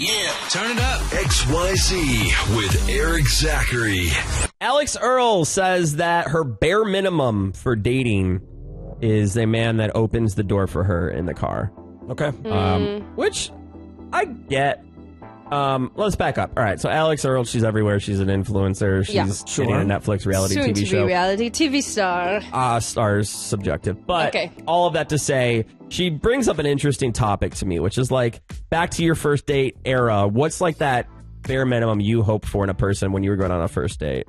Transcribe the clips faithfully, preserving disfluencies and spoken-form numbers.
Yeah, turn it up. X Y Z with Eric Zachary. Alex Earl says that her bare minimum for dating is a man that opens the door for her in the car. Okay. Mm. Um, which I get. Um, let's back up. All right, so Alex Earl, she's everywhere. She's an influencer. She's Yeah. getting a Netflix reality Soon T V to show. be reality T V star. Uh, stars subjective. But Okay. all of that to say, she brings up an interesting topic to me, which is like back to your first date era. What's like that bare minimum you hope for in a person when you were going on a first date?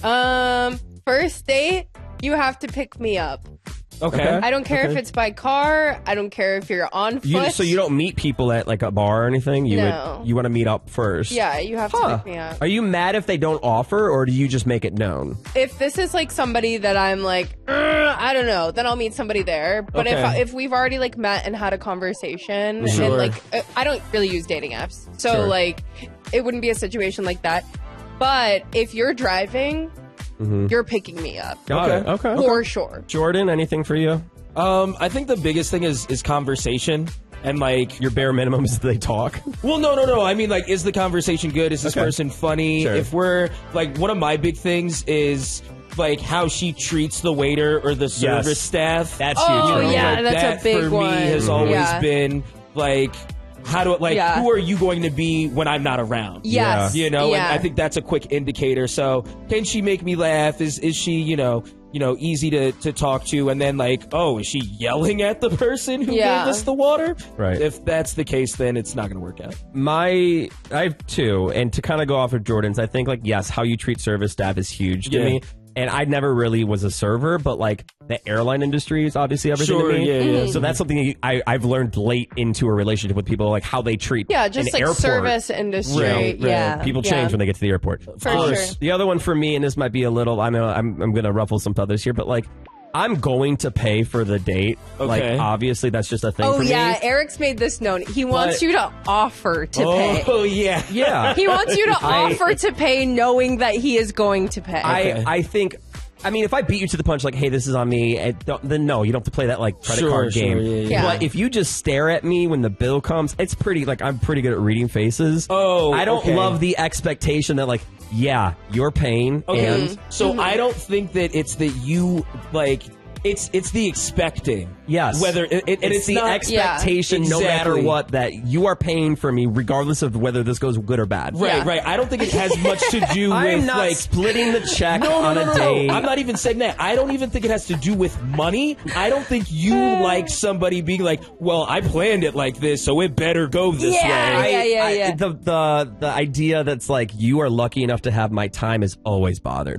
Um, first date, you have to pick me up. Okay. I don't care if Okay. it's by car. I don't care if you're on foot. You, so you don't meet people at like a bar or anything? You No. would, you want to meet up first? Yeah, you have Huh. to pick me up. Are you mad if they don't offer, or do you just make it known? If this is like somebody that I'm like, "Ugh," I don't know, then I'll meet somebody there. But if Okay. if we've already like met and had a conversation, Sure. and like uh, I don't really use dating apps, so Sure. like it wouldn't be a situation like that. But if you're driving, Mm-hmm. you're picking me up Got Okay. it. Okay. for sure. Jordan, anything for you? Um, I think the biggest thing is is conversation and like Your bare minimum is they talk. Well, no, no, no. I mean, like, is the conversation good? Is this Okay. person funny? Sure. If we're like, one of my big things is like how she treats the waiter or the service staff. That's Oh, huge. yeah, Like, that's a that big for one. me has Mhm. always Yeah. been like, how do like Yeah. who are you going to be when I'm not around? Yes. You know, Yeah. and I think that's a quick indicator. So, can she make me laugh? Is is she, you know, you know, easy to, to talk to? And then like, oh, is she yelling at the person who Yeah. gave us the water? Right. If that's the case, then it's not going to work out. My, I have two, and to kind of go off of Jordan's, I think like yes, how you treat service staff is huge to Yeah. me. And I never really was a server, but like the airline industry is obviously everything Sure, to me. yeah, yeah. So that's something I, I've learned late into a relationship with people, like how they treat Yeah, just an like airport. service industry. Right, right. Yeah, People yeah. change when they get to the airport. For Um, sure. The other one for me, and this might be a little, I know I'm, I'm going to ruffle some feathers here, but like I'm going to pay for the date. Like Okay. obviously that's just a thing Oh for yeah, me. Eric's made this known. He wants But- you to offer to pay. Oh yeah, Yeah. He wants you to I- offer to pay, knowing that he is going to pay. I, I think, I mean, if I beat you to the punch, like, hey, this is on me, and don't, then no, you don't have to play that, like, credit Sure, card sure, game. yeah, yeah. Yeah. But if you just stare at me when the bill comes, it's pretty, like, I'm pretty good at reading faces. Oh, I don't okay. love the expectation that, like, yeah, you're paying, Okay, and so I don't think that it's that you like. It's it's the expecting. yes, Whether it, it, and it's, it's the not, expectation, Yeah, no matter exactly. what, that you are paying for me, regardless of whether this goes good or bad. Right, Yeah. right. I don't think it has much to do with I'm not like. splitting the check No, no, on no, a no, date. no. I'm not even saying that. I don't even think it has to do with money. I don't think you like somebody being like, "Well, I planned it like this, so it better go this Yeah. way." yeah, yeah, I- yeah. the the the idea that's like you are lucky enough to have my time has always bothered